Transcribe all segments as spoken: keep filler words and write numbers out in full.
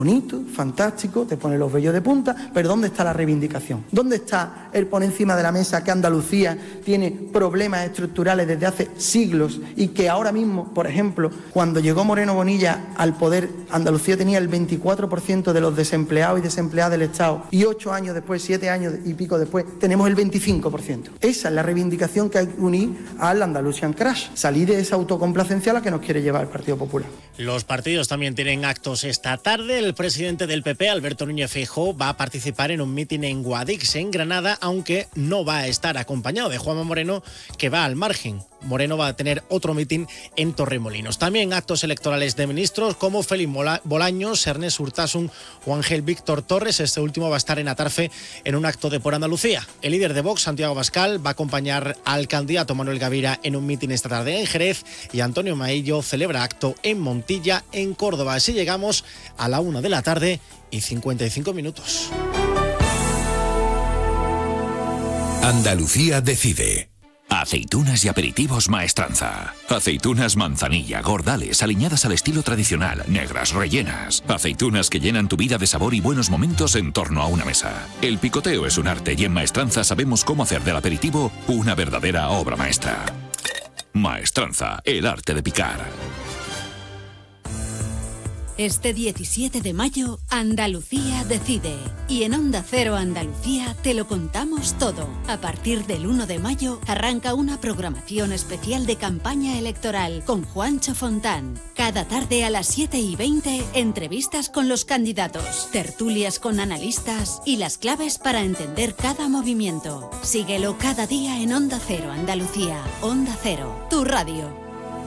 Bonito, fantástico, te pone los vellos de punta, pero ¿dónde está la reivindicación? ¿Dónde está el poner encima de la mesa que Andalucía tiene problemas estructurales desde hace siglos y que ahora mismo, por ejemplo, cuando llegó Moreno Bonilla al poder, Andalucía tenía el veinticuatro por ciento de los desempleados y desempleadas del Estado y ocho años después, siete años y pico después, tenemos el veinticinco por ciento. Esa es la reivindicación que hay que unir al Andalusian Crash, salir de esa autocomplacencia a la que nos quiere llevar el Partido Popular. Los partidos también tienen actos esta tarde. El presidente del P P, Alberto Núñez Feijóo, va a participar en un mitin en Guadix, en Granada, aunque no va a estar acompañado de Juanma Moreno, que va al margen. Moreno va a tener otro mitin en Torremolinos. También actos electorales de ministros como Félix Bolaños, Ernest Urtasun o Ángel Víctor Torres. Este último va a estar en Atarfe en un acto de Por Andalucía. El líder de Vox, Santiago Abascal, va a acompañar al candidato Manuel Gavira en un mitin esta tarde en Jerez y Antonio Maillo celebra acto en Montilla, en Córdoba. Así llegamos a la una de la tarde y cincuenta y cinco minutos. Andalucía decide. Aceitunas y aperitivos Maestranza. Aceitunas manzanilla, gordales, aliñadas al estilo tradicional, negras, rellenas. Aceitunas que llenan tu vida de sabor y buenos momentos en torno a una mesa. El picoteo es un arte y en Maestranza sabemos cómo hacer del aperitivo una verdadera obra maestra. Maestranza, el arte de picar. Este diecisiete de mayo, Andalucía decide. Y en Onda Cero Andalucía te lo contamos todo. A partir del uno de mayo arranca una programación especial de campaña electoral con Juancho Fontán. Cada tarde a las siete y veinte, entrevistas con los candidatos, tertulias con analistas y las claves para entender cada movimiento. Síguelo cada día en Onda Cero Andalucía. Onda Cero, tu radio.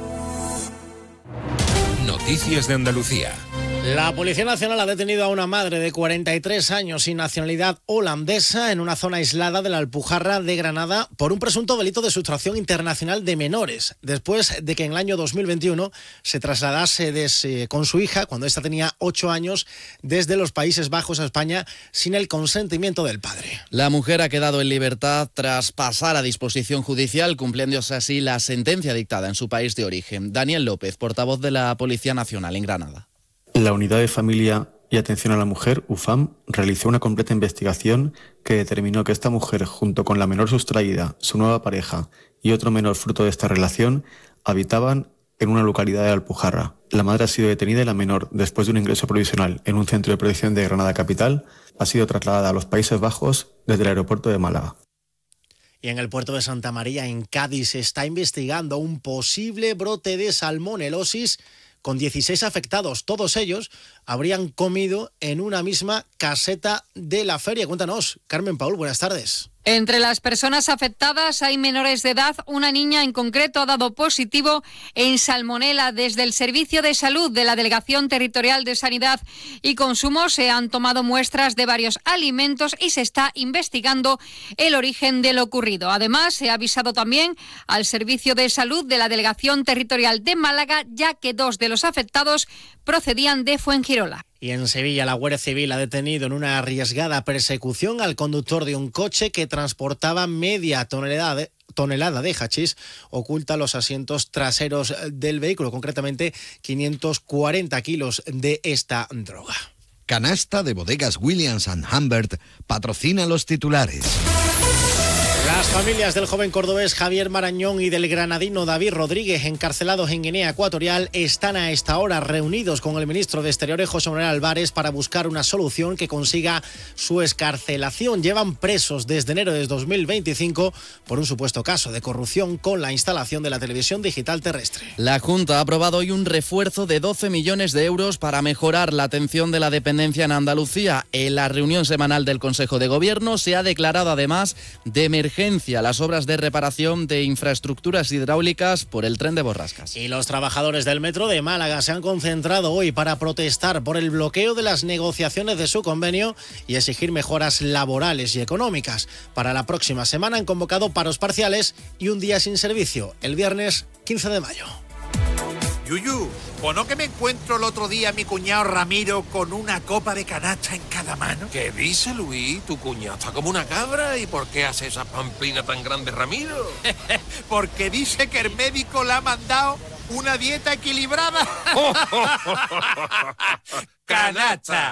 Noticias de Andalucía. La Policía Nacional ha detenido a una madre de cuarenta y tres años sin nacionalidad holandesa en una zona aislada de la Alpujarra de Granada por un presunto delito de sustracción internacional de menores, después de que en el año dos mil veintiuno se trasladase des, con su hija, cuando ésta tenía ocho años, desde los Países Bajos a España sin el consentimiento del padre. La mujer ha quedado en libertad tras pasar a disposición judicial, cumpliéndose así la sentencia dictada en su país de origen. Daniel López, portavoz de la Policía Nacional en Granada. La Unidad de Familia y Atención a la Mujer, U F A M, realizó una completa investigación que determinó que esta mujer, junto con la menor sustraída, su nueva pareja y otro menor fruto de esta relación, habitaban en una localidad de Alpujarra. La madre ha sido detenida y la menor, después de un ingreso provisional en un centro de protección de Granada capital, ha sido trasladada a los Países Bajos desde el aeropuerto de Málaga. Y en el puerto de Santa María, en Cádiz, se está investigando un posible brote de salmonelosis con dieciséis afectados. Todos ellos habrían comido en una misma caseta de la feria. Cuéntanos, Carmen Paul, buenas tardes. Entre las personas afectadas hay menores de edad. Una niña en concreto ha dado positivo en salmonela. Desde el Servicio de Salud de la Delegación Territorial de Sanidad y Consumo se han tomado muestras de varios alimentos y se está investigando el origen de lo ocurrido. Además, se ha avisado también al Servicio de Salud de la Delegación Territorial de Málaga, ya que dos de los afectados procedían de Fuengirola. Y en Sevilla, la Guardia Civil ha detenido en una arriesgada persecución al conductor de un coche que transportaba media tonelada de, tonelada de hachís oculta los asientos traseros del vehículo, concretamente quinientos cuarenta kilos de esta droga. Canasta de Bodegas Williams and Humbert patrocina los titulares. Las familias del joven cordobés Javier Marañón y del granadino David Rodríguez, encarcelados en Guinea Ecuatorial, están a esta hora reunidos con el ministro de Exteriores, José Manuel Álvarez, para buscar una solución que consiga su excarcelación. Llevan presos desde enero de dos mil veinticinco por un supuesto caso de corrupción con la instalación de la televisión digital terrestre. La Junta ha aprobado hoy un refuerzo de doce millones de euros para mejorar la atención de la dependencia en Andalucía. En la reunión semanal del Consejo de Gobierno se ha declarado además de emergencia las obras de reparación de infraestructuras hidráulicas por el tren de Borrascas. Y los trabajadores del metro de Málaga se han concentrado hoy para protestar por el bloqueo de las negociaciones de su convenio y exigir mejoras laborales y económicas. Para la próxima semana han convocado paros parciales y un día sin servicio, el viernes quince de mayo. Yuyu, ¿o no que me encuentro el otro día a mi cuñado Ramiro con una copa de canasta en cada mano? ¿Qué dice, Luis? Tu cuñado está como una cabra. ¿Y por qué hace esa pamplina tan grande, Ramiro? Porque dice que el médico le ha mandado una dieta equilibrada. ¡Canasta!